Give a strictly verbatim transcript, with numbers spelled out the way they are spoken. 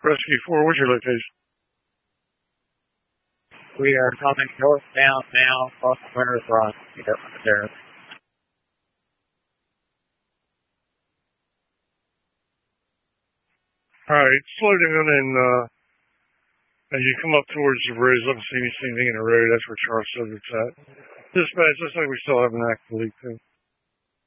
Rescue four, what's your location? We are coming northbound now across the Winter's Run. Yep, there. Alright, slow down and, uh, as you come up towards the bridge, let me see anything in the road. That's where Charles Subject's at. Dispatch, looks like we still have an active leak too.